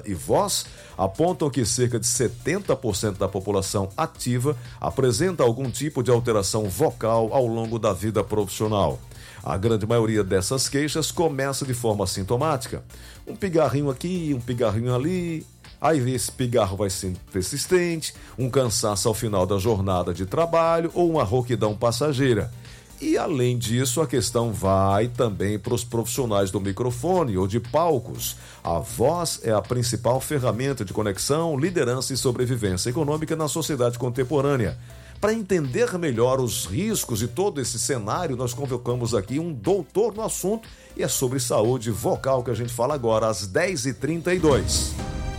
garganta e voz apontam que cerca de 70% da população ativa apresenta algum tipo de alteração vocal ao longo da vida profissional. A grande maioria dessas queixas começa de forma sintomática. Um pigarrinho aqui, um pigarrinho ali. Aí esse pigarro vai ser persistente, um cansaço ao final da jornada de trabalho ou uma rouquidão passageira. E além disso, a questão vai também para os profissionais do microfone ou de palcos. A voz é a principal ferramenta de conexão, liderança e sobrevivência econômica na sociedade contemporânea. Para entender melhor os riscos de todo esse cenário, nós convocamos aqui um doutor no assunto e é sobre saúde vocal que a gente fala agora, às 10h32.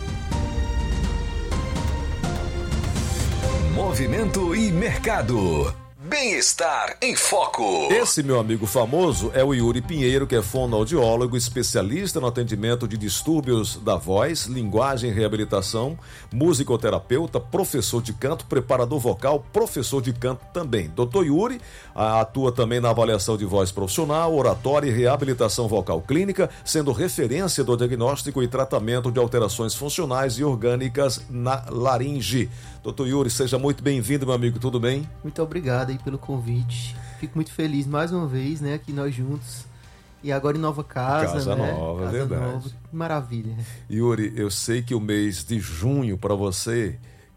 Movimento e mercado. Bem-estar em foco. Esse meu amigo famoso é o Yuri Pinheiro, que é fonoaudiólogo, especialista no atendimento de distúrbios da voz, linguagem e reabilitação, musicoterapeuta, professor de canto, preparador vocal, professor de canto também. Dr. Yuri atua também na avaliação de voz profissional, oratória e reabilitação vocal clínica, sendo referência do diagnóstico e tratamento de alterações funcionais e orgânicas na laringe. Dr. Yuri, seja muito bem-vindo, meu amigo, tudo bem? Muito obrigado aí pelo convite. Fico muito feliz mais uma vez, né, aqui nós juntos. E agora em nova casa, Casa né? nova, casa verdade. Nova. Maravilha. Yuri, eu sei que o mês de junho para você,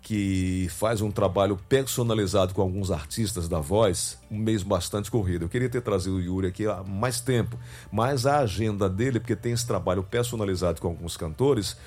que faz um trabalho personalizado com alguns artistas da voz, um mês bastante corrido. Eu queria ter trazido o Yuri aqui há mais tempo, mas a agenda dele, porque tem esse trabalho personalizado com alguns cantores,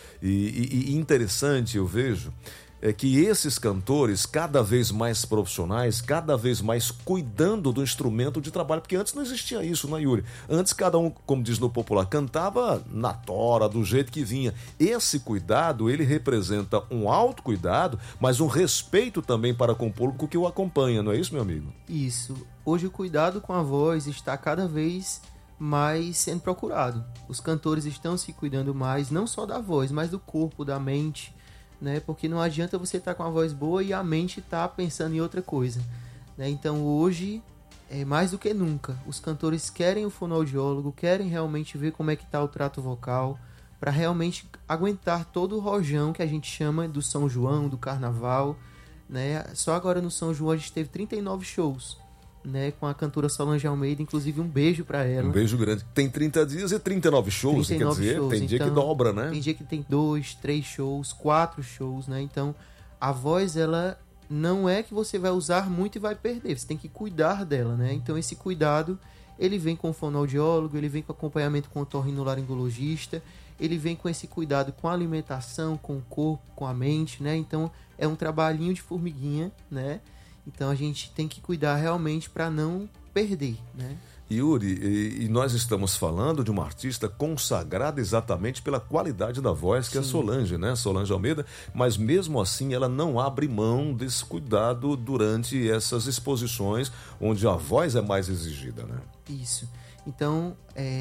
e interessante eu vejo, é que esses cantores, cada vez mais profissionais, cada vez mais cuidando do instrumento de trabalho, porque antes não existia isso, né, Yuri? Antes cada um, como diz no popular, cantava na tora, do jeito que vinha. Esse cuidado, ele representa um autocuidado, mas um respeito também para com o público que o acompanha, não é isso, meu amigo? Isso. Hoje o cuidado com a voz está cada vez mais sendo procurado. Os cantores estão se cuidando mais, não só da voz, mas do corpo, da mente, né? Porque não adianta você estar com a voz boa e a mente estar pensando em outra coisa, né? Então hoje, mais do que nunca, os cantores querem o fonoaudiólogo, querem realmente ver como é que está o trato vocal, para realmente aguentar todo o rojão que a gente chama do São João, do Carnaval, né? Só agora no São João a gente teve 39 shows, né, com a cantora Solange Almeida, inclusive um beijo para ela. Um beijo grande. Tem 30 dias e 39 shows, 39 quer dizer, shows. tem dia Então, que dobra, né? Tem dia que tem 2, 3 shows, 4 shows, né? Então, a voz, ela não é que você vai usar muito e vai perder, você tem que cuidar dela, né? Então, esse cuidado, ele vem com o fonoaudiólogo, ele vem com acompanhamento com o otorrinolaringologista, ele vem com esse cuidado com a alimentação, com o corpo, com a mente, né? Então, é um trabalhinho de formiguinha, né? Então a gente tem que cuidar realmente para não perder, né? Yuri, e nós estamos falando de uma artista consagrada exatamente pela qualidade da voz, que é a Solange, né? Solange Almeida, mas mesmo assim ela não abre mão desse cuidado durante essas exposições onde a voz é mais exigida, né? Isso. Então,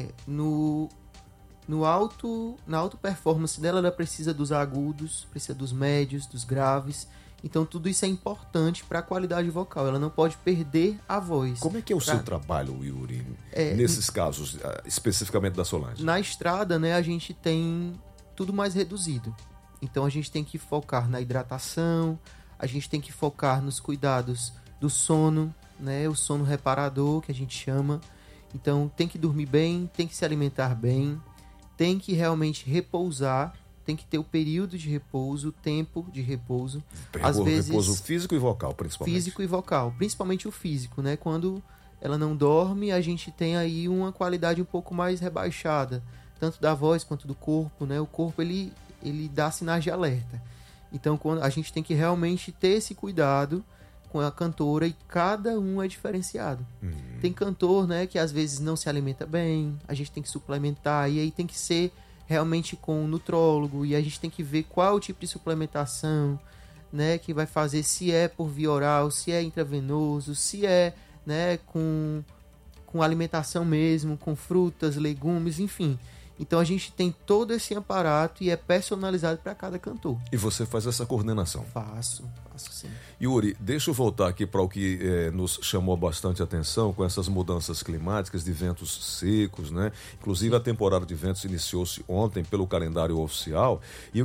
na alta performance dela, ela precisa dos agudos, precisa dos médios, dos graves. Então tudo isso é importante para a qualidade vocal. Ela não pode perder a voz. Como é que é o seu trabalho, Yuri, nesses casos, especificamente da Solange? Na estrada, né, a gente tem tudo mais reduzido. Então a gente tem que focar na hidratação, a gente tem que focar nos cuidados do sono, né, o sono reparador, que a gente chama. Então tem que dormir bem, tem que se alimentar bem, tem que realmente repousar. Tem que ter o período de repouso, o tempo de repouso. Às vezes, repouso físico e vocal, principalmente. Físico e vocal, principalmente o físico, né? Quando ela não dorme, a gente tem aí uma qualidade um pouco mais rebaixada, tanto da voz quanto do corpo, né? O corpo, ele dá sinais de alerta. Então, quando a gente tem que realmente ter esse cuidado com a cantora e cada um é diferenciado. Tem cantor, né, que às vezes não se alimenta bem, a gente tem que suplementar, e aí tem que ser realmente com um nutrólogo, e a gente tem que ver qual o tipo de suplementação, né, que vai fazer, se é por via oral, se é intravenoso, se é, né, com alimentação mesmo, com frutas, legumes, enfim. Então a gente tem todo esse aparato e é personalizado para cada cantor. E você faz essa coordenação? Faço sim. Yuri, deixa eu voltar aqui para o que nos chamou bastante atenção com essas mudanças climáticas de ventos secos, né? Inclusive a temporada de ventos iniciou-se ontem pelo calendário oficial. E